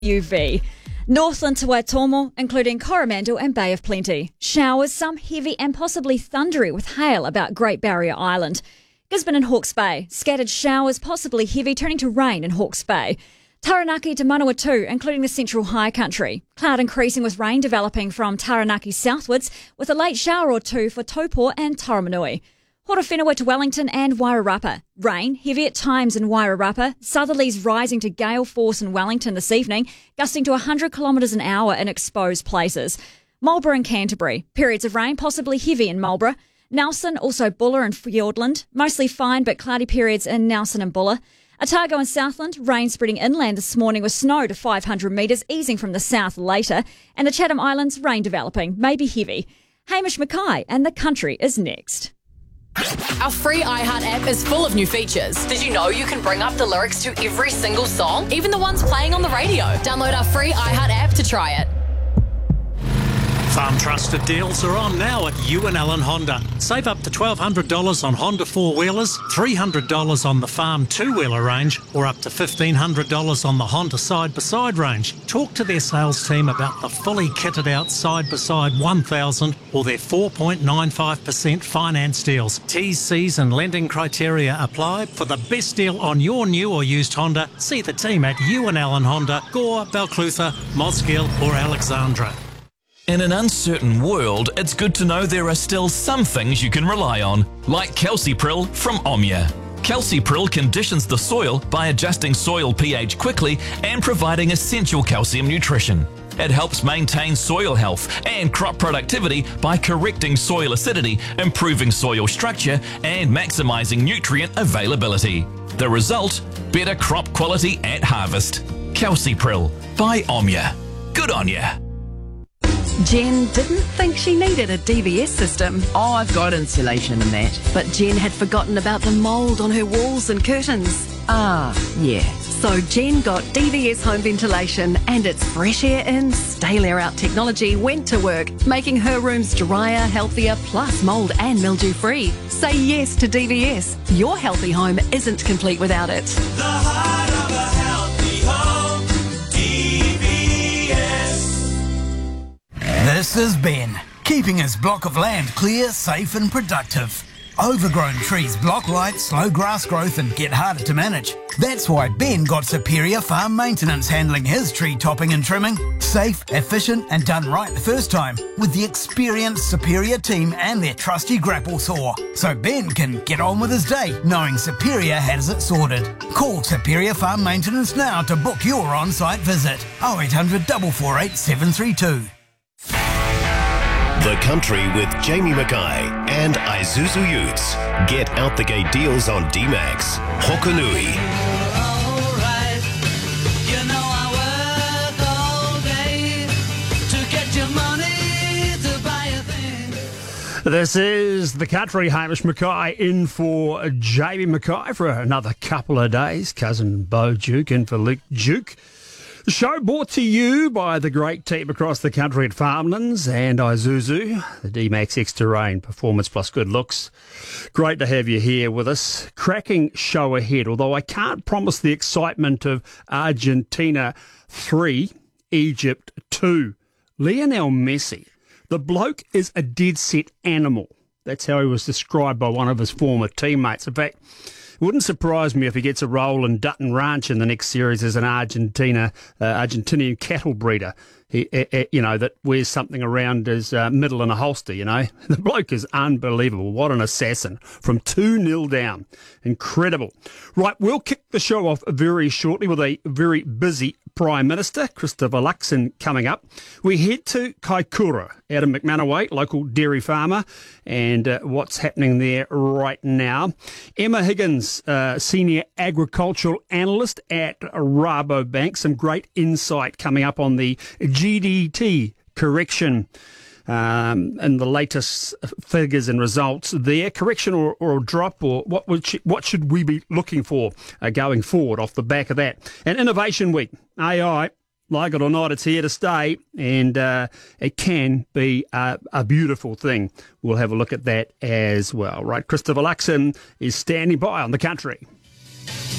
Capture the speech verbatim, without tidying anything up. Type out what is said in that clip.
U V. Northland to Waitomo, including Coromandel and Bay of Plenty. Showers, some heavy and possibly thundery with hail about Great Barrier Island. Gisborne and Hawke's Bay. Scattered showers, possibly heavy, turning to rain in Hawke's Bay. Taranaki to Manawatu, including the central high country. Cloud increasing with rain developing from Taranaki southwards, with a late shower or two for Taupo and Taramanui. Horowhenua to Wellington and Wairarapa. Rain, heavy at times in Wairarapa. Southerlies rising to gale force in Wellington this evening, gusting to one hundred kilometres an hour in exposed places. Marlborough and Canterbury. Periods of rain, possibly heavy in Marlborough. Nelson, also Buller and Fiordland. Mostly fine but cloudy periods in Nelson and Buller. Otago and Southland, rain spreading inland this morning with snow to five hundred metres, easing from the south later. And the Chatham Islands, rain developing, maybe heavy. Hamish Mackay and the country is next. Our free iHeart app is full of new features. Did you know you can bring up the lyrics to every single song, even the ones playing on the radio? Download our free iHeart app to try it. Farm Trusted deals are on now at Ewan Allen Honda. Save up to twelve hundred dollars on Honda four-wheelers, three hundred dollars on the Farm two-wheeler range, or up to fifteen hundred dollars on the Honda side-by-side range. Talk to their sales team about the fully kitted out side-by-side one thousand or their four point nine five percent finance deals. T's, C's and lending criteria apply. For the best deal on your new or used Honda, see the team at Ewan Allen Honda, Gore, Balclutha, Mosgiel or Alexandra. In an uncertain world, it's good to know there are still some things you can rely on, like Calcipril from Omnia. Calcipril conditions the soil by adjusting soil pH quickly and providing essential calcium nutrition. It helps maintain soil health and crop productivity by correcting soil acidity, improving soil structure, and maximizing nutrient availability. The result? Better crop quality at harvest. Calcipril by Omnia. Good on ya. Jen didn't think she needed a D V S system. Oh, I've got insulation and that. But Jen had forgotten about the mould on her walls and curtains. Ah, yeah. So Jen got D V S home ventilation, and its fresh air in, stale air out technology went to work, making her rooms drier, healthier, plus mould and mildew free. Say yes to D V S. Your healthy home isn't complete without it. The heart of a healthy home, D V S. This is Ben, keeping his block of land clear, safe and productive. Overgrown trees block light, slow grass growth and get harder to manage. That's why Ben got Superior Farm Maintenance handling his tree topping and trimming. Safe, efficient and done right the first time with the experienced Superior team and their trusty grapple saw. So Ben can get on with his day knowing Superior has it sorted. Call Superior Farm Maintenance now to book your on-site visit. oh eight hundred, four four eight, seven three two. The Country with Jamie Mackay and Isuzu Utes. Get out the gate deals on D-Max. Hokanui. Alright, you know I work all day to get your money to buy a thing. This is The Country. Hamish Mackay in for Jamie Mackay for another couple of days. Cousin Bo Duke in for Luke Duke. The show brought to you by the great team across the country at Farmlands and Isuzu, the D-Max X-Terrain, performance plus good looks. Great to have you here with us. Cracking show ahead, although I can't promise the excitement of Argentina three, Egypt two. Lionel Messi, the bloke is a dead-set animal. That's how he was described by one of his former teammates. In fact, it wouldn't surprise me if he gets a role in Dutton Ranch in the next series as an Argentina, uh, Argentinian cattle breeder. He, uh, uh, you know, that wears something around his uh, middle in a holster, you know. The bloke is unbelievable. What an assassin. From two nil down. Incredible. Right, we'll kick the show off very shortly with a very busy Prime Minister, Christopher Luxon, coming up. We head to Kaikoura, out of McManaway, local dairy farmer, and uh, what's happening there right now. Emma Higgins, uh, Senior Agricultural Analyst at Rabobank. Some great insight coming up on the G D T correction um, and the latest figures and results there. Correction or, or a drop, or what would she, what should we be looking for uh, going forward off the back of that? And Innovation Week, A I, like it or not, it's here to stay, and uh, it can be a, a beautiful thing. We'll have a look at that as well. Right, Christopher Luxon is standing by on The Country.